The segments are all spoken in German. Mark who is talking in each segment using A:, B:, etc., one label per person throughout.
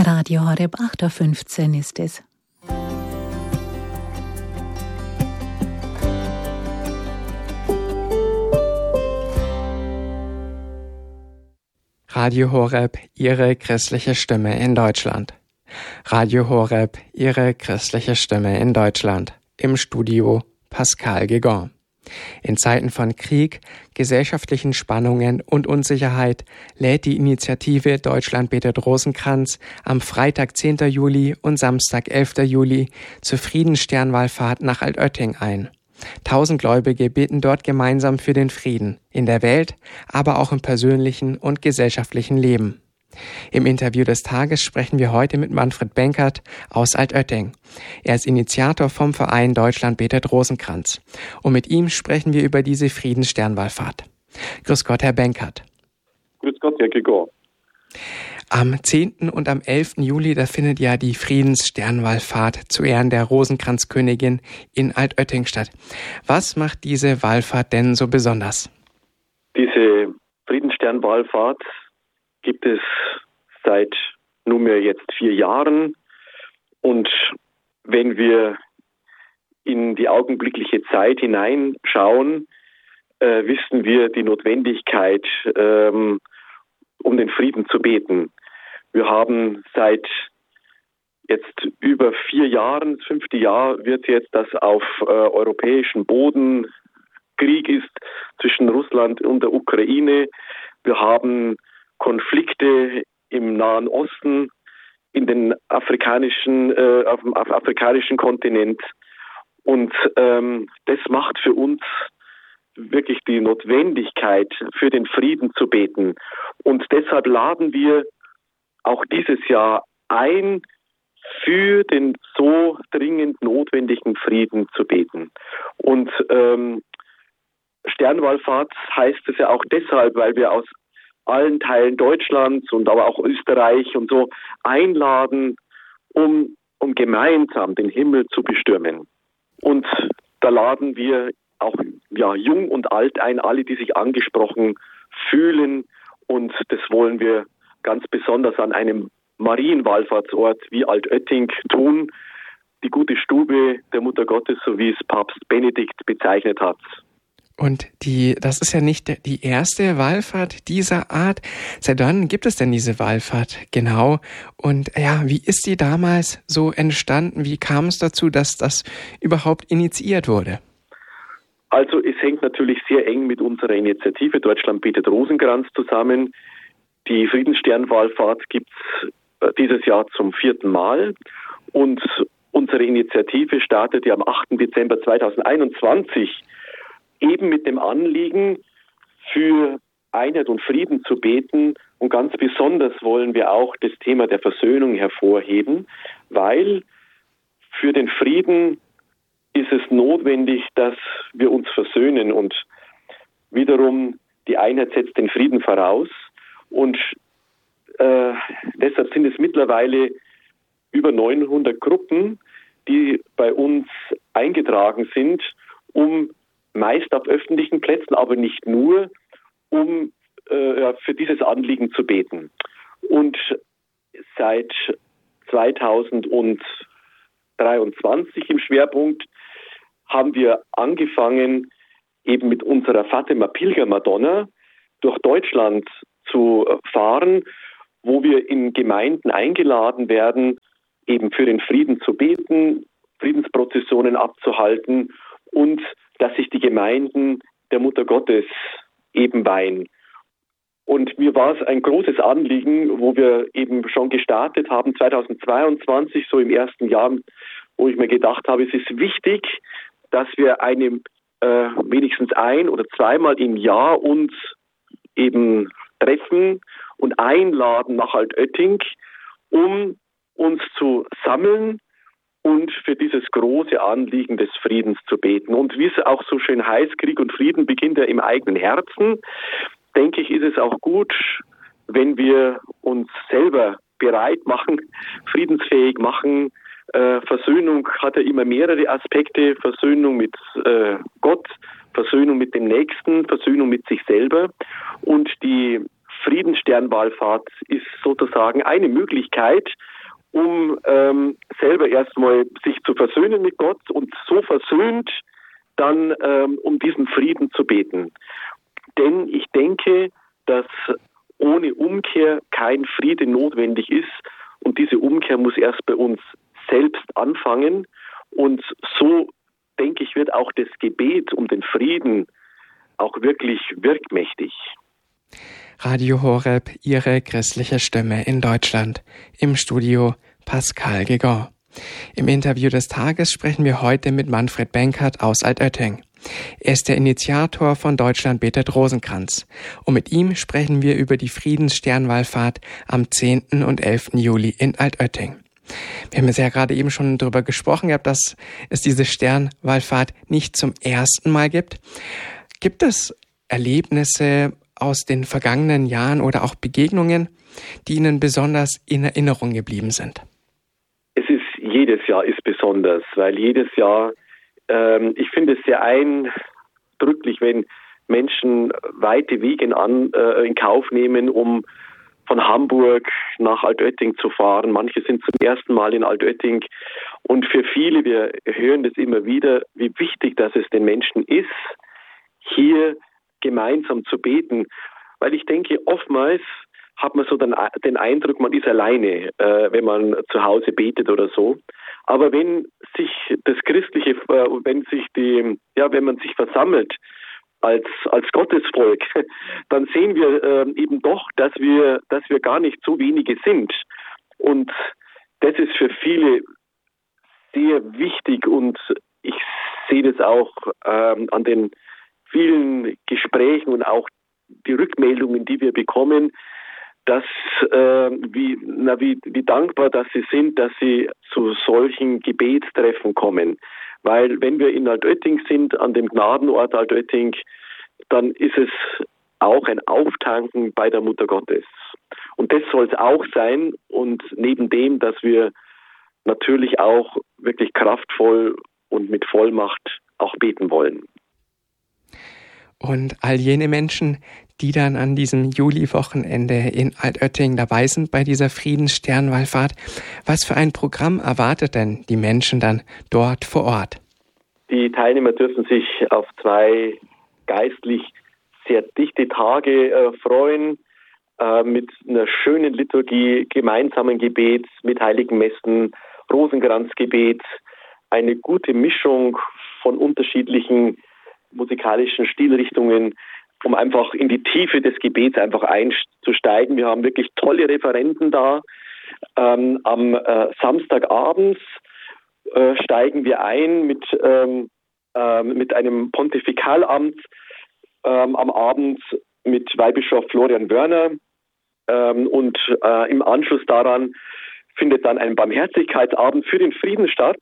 A: Radio Horeb 8.15 Uhr ist es.
B: Radio Horeb, Ihre christliche Stimme in Deutschland. Radio Horeb, Ihre christliche Stimme in Deutschland. Im Studio Pascal Gegon. In Zeiten von Krieg, gesellschaftlichen Spannungen und Unsicherheit lädt die Initiative Deutschland betet Rosenkranz am Freitag 10. Juli und Samstag 11. Juli zur Friedenssternwallfahrt nach Altötting ein. 1000 Gläubige beten dort gemeinsam für den Frieden in der Welt, aber auch im persönlichen und gesellschaftlichen Leben. Im Interview des Tages sprechen wir heute mit Manfred Benkert aus Altötting. Er ist Initiator vom Verein Deutschland betet Rosenkranz. Und mit ihm sprechen wir über diese Friedenssternwallfahrt. Grüß Gott, Herr Benkert.
C: Grüß Gott, Herr Gegon.
B: Am 10. und am 11. Juli, da findet ja die Friedenssternwallfahrt zu Ehren der Rosenkranzkönigin in Altötting statt. Was macht diese Wallfahrt denn so besonders?
C: Diese Friedenssternwallfahrt gibt es seit nunmehr jetzt 4 Jahren. Und wenn wir in die augenblickliche Zeit hineinschauen, wissen wir die Notwendigkeit, um den Frieden zu beten. Wir haben seit jetzt über 4 Jahren, das 5. Jahr wird jetzt, dass auf europäischem Boden Krieg ist zwischen Russland und der Ukraine. Wir haben Konflikte im Nahen Osten, in den auf dem afrikanischen Kontinent. Und das macht für uns wirklich die Notwendigkeit, für den Frieden zu beten. Und deshalb laden wir auch dieses Jahr ein, für den so dringend notwendigen Frieden zu beten. Und Sternwallfahrt heißt es ja auch deshalb, weil wir aus allen Teilen Deutschlands und aber auch Österreich und so einladen, um gemeinsam den Himmel zu bestürmen. Und da laden wir auch jung und alt ein, alle, die sich angesprochen fühlen. Und das wollen wir ganz besonders an einem Marienwallfahrtsort wie Altötting tun, die gute Stube der Mutter Gottes, so wie es Papst Benedikt bezeichnet hat.
B: Und das ist ja nicht die erste Wallfahrt dieser Art. Seit wann gibt es denn diese Wallfahrt genau? Und ja, wie ist die damals so entstanden? Wie kam es dazu, dass das überhaupt initiiert wurde?
C: Also es hängt natürlich sehr eng mit unserer Initiative Deutschland betet Rosenkranz zusammen. Die Friedenssternwallfahrt gibt es dieses Jahr zum 4. Mal. Und unsere Initiative startet ja am 8. Dezember 2021 eben mit dem Anliegen, für Einheit und Frieden zu beten. Und ganz besonders wollen wir auch das Thema der Versöhnung hervorheben, weil für den Frieden ist es notwendig, dass wir uns versöhnen. Und wiederum die Einheit setzt den Frieden voraus. Und deshalb sind es mittlerweile über 900 Gruppen, die bei uns eingetragen sind, um meist auf öffentlichen Plätzen, aber nicht nur, um für dieses Anliegen zu beten. Und seit 2023 im Schwerpunkt haben wir angefangen, eben mit unserer Fatima Pilgermadonna durch Deutschland zu fahren, wo wir in Gemeinden eingeladen werden, eben für den Frieden zu beten, Friedensprozessionen abzuhalten und dass sich die Gemeinden der Mutter Gottes eben weihen. Und mir war es ein großes Anliegen, wo wir eben schon gestartet haben, 2022, so im ersten Jahr, wo ich mir gedacht habe, es ist wichtig, dass wir wenigstens 1- oder 2-mal im Jahr uns eben treffen und einladen nach Altötting, um uns zu sammeln und für dieses große Anliegen des Friedens zu beten. Und wie es auch so schön heißt, Krieg und Frieden beginnt ja im eigenen Herzen, denke ich, ist es auch gut, wenn wir uns selber bereit machen, friedensfähig machen. Versöhnung hat ja immer mehrere Aspekte. Versöhnung mit Gott, Versöhnung mit dem Nächsten, Versöhnung mit sich selber. Und die Friedenssternwallfahrt ist sozusagen eine Möglichkeit, um selber erstmal sich zu versöhnen mit Gott und so versöhnt dann um diesen Frieden zu beten. Denn ich denke, dass ohne Umkehr kein Friede notwendig ist und diese Umkehr muss erst bei uns selbst anfangen und so, denke ich, wird auch das Gebet um den Frieden auch wirklich wirkmächtig.
B: Radio Horeb, Ihre christliche Stimme in Deutschland. Im Studio Pascal Guégan. Im Interview des Tages sprechen wir heute mit Manfred Benkert aus Altötting. Er ist der Initiator von Deutschland betet Rosenkranz. Und mit ihm sprechen wir über die Friedenssternwallfahrt am 10. und 11. Juli in Altötting. Wir haben ja gerade eben schon darüber gesprochen gehabt, dass es diese Sternwallfahrt nicht zum ersten Mal gibt. Gibt es Erlebnisse aus den vergangenen Jahren oder auch Begegnungen, die Ihnen besonders in Erinnerung geblieben sind?
C: Jedes Jahr ist besonders, weil jedes Jahr, ich finde es sehr eindrücklich, wenn Menschen weite Wege in Kauf nehmen, um von Hamburg nach Altötting zu fahren. Manche sind zum ersten Mal in Altötting. Und für viele, wir hören das immer wieder, wie wichtig das es den Menschen ist, hier gemeinsam zu beten. Weil ich denke, oftmals hat man so den Eindruck, man ist alleine, wenn man zu Hause betet oder so. Aber wenn sich das Christliche, wenn man sich versammelt als Gottesvolk, dann sehen wir eben doch, dass wir gar nicht so wenige sind. Und das ist für viele sehr wichtig und ich sehe das auch an den vielen Gesprächen und auch die Rückmeldungen, die wir bekommen, dass wie dankbar dass sie sind, dass sie zu solchen Gebetstreffen kommen. Weil wenn wir in Altötting sind, an dem Gnadenort Altötting, dann ist es auch ein Auftanken bei der Mutter Gottes. Und das soll es auch sein. Und neben dem, dass wir natürlich auch wirklich kraftvoll und mit Vollmacht auch beten wollen.
B: Und all jene Menschen, die dann an diesem Juli-Wochenende in Altötting dabei sind bei dieser Friedenssternwallfahrt, was für ein Programm erwartet denn die Menschen dann dort vor Ort?
C: Die Teilnehmer dürfen sich auf 2 geistlich sehr dichte Tage freuen, mit einer schönen Liturgie, gemeinsamen Gebet, mit heiligen Messen, Rosenkranzgebet, eine gute Mischung von unterschiedlichen musikalischen Stilrichtungen, um einfach in die Tiefe des Gebets einfach einzusteigen. Wir haben wirklich tolle Referenten da. Am Samstagabends steigen wir ein mit einem Pontifikalamt, am Abend mit Weihbischof Florian Wörner und im Anschluss daran findet dann ein Barmherzigkeitsabend für den Frieden statt,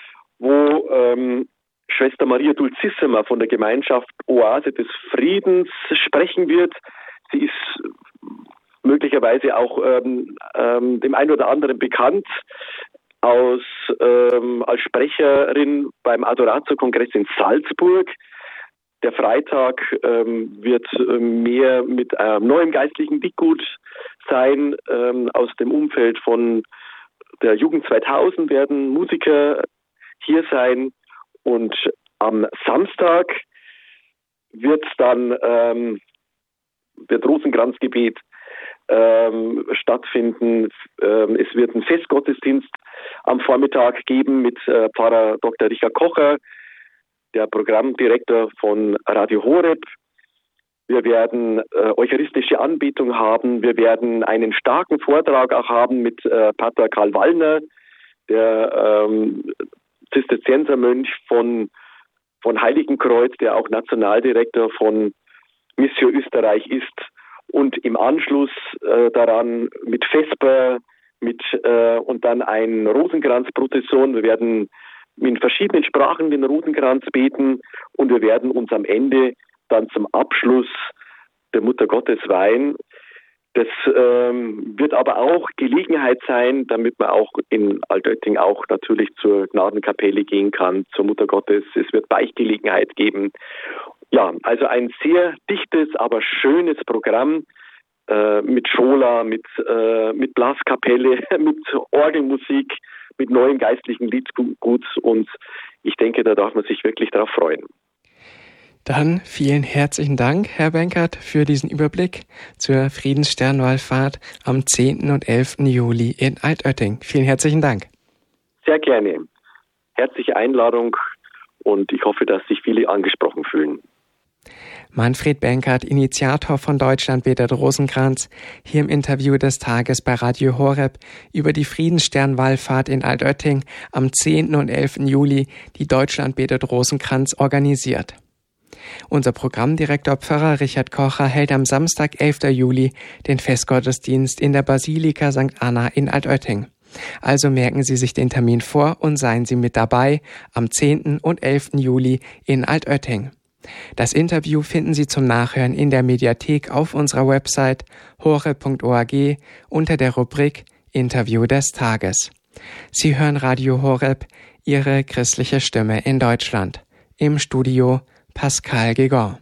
C: wo Schwester Maria Dulcissima von der Gemeinschaft Oase des Friedens sprechen wird. Sie ist möglicherweise auch dem einen oder anderen bekannt als Sprecherin beim Adoratio-Kongress in Salzburg. Der Freitag wird mehr mit neuem geistlichen Dickgut sein. Aus dem Umfeld von der Jugend 2000 werden Musiker hier sein. Und am Samstag wird dann das Rosenkranzgebet stattfinden. Es wird einen Festgottesdienst am Vormittag geben mit Pfarrer Dr. Richard Kocher, der Programmdirektor von Radio Horeb. Wir werden eucharistische Anbetung haben. Wir werden einen starken Vortrag auch haben mit Pater Karl Wallner, der Zisterziensermönch von Heiligenkreuz, der auch Nationaldirektor von Missio Österreich ist. Und im Anschluss daran mit Vesper und dann ein Rosenkranzprozession. Wir werden in verschiedenen Sprachen den Rosenkranz beten und wir werden uns am Ende dann zum Abschluss der Mutter Gottes weihen. Das wird aber auch Gelegenheit sein, damit man auch in Altötting auch natürlich zur Gnadenkapelle gehen kann, zur Mutter Gottes. Es wird Beichtgelegenheit geben. Ja, also ein sehr dichtes, aber schönes Programm, mit Schola, mit Blaskapelle, mit Orgelmusik, mit neuem geistlichen Liedgut, und ich denke, da darf man sich wirklich drauf freuen.
B: Dann vielen herzlichen Dank, Herr Benkert, für diesen Überblick zur Friedenssternwallfahrt am 10. und 11. Juli in Altötting. Vielen herzlichen Dank.
C: Sehr gerne. Herzliche Einladung, und ich hoffe, dass sich viele angesprochen fühlen.
B: Manfred Benkert, Initiator von Deutschland betet Rosenkranz, hier im Interview des Tages bei Radio Horeb über die Friedenssternwallfahrt in Altötting am 10. und 11. Juli, die Deutschland betet Rosenkranz organisiert. Unser Programmdirektor Pfarrer Richard Kocher hält am Samstag, 11. Juli, den Festgottesdienst in der Basilika St. Anna in Altötting. Also merken Sie sich den Termin vor und seien Sie mit dabei am 10. und 11. Juli in Altötting. Das Interview finden Sie zum Nachhören in der Mediathek auf unserer Website horeb.org unter der Rubrik Interview des Tages. Sie hören Radio Horeb, Ihre christliche Stimme in Deutschland. Im Studio Pascal Gegon.